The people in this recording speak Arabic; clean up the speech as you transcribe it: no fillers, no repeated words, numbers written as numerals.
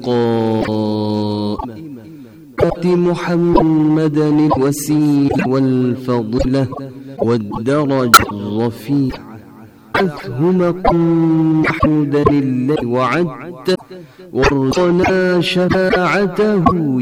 قائمة آت محمدا الوسيلة والفضيلة والدرجة الرفيعة وابعثه مقاما محمودا الذي وعدته وارزقنا شفاعته